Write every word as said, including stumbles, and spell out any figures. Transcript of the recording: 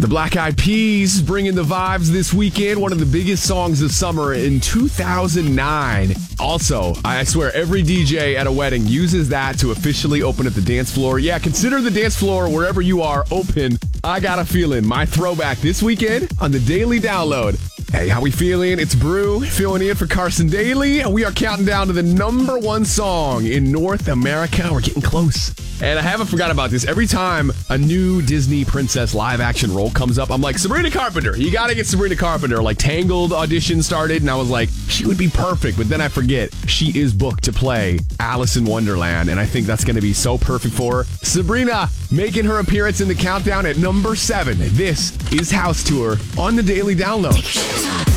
The Black Eyed Peas bringing the vibes this weekend. One of the biggest songs of summer in two thousand nine. Also, I swear every D J at a wedding uses that to officially open up the dance floor. Yeah, consider the dance floor wherever you are open. I got a feeling. My throwback this weekend on the Daily Download. Hey, how we feeling? It's Brew filling in for Carson Daly. We are counting down to the number one song in North America. We're getting close. And I haven't forgot about this. Every time a new Disney princess live action role comes up, I'm like, Sabrina Carpenter. You got to get Sabrina Carpenter. Like, Tangled audition started, and I was like, she would be perfect. But then I forget, she is booked to play Alice in Wonderland, and I think that's going to be so perfect for her. Sabrina making her appearance in the countdown at number seven. This is House Tour on the Daily Download.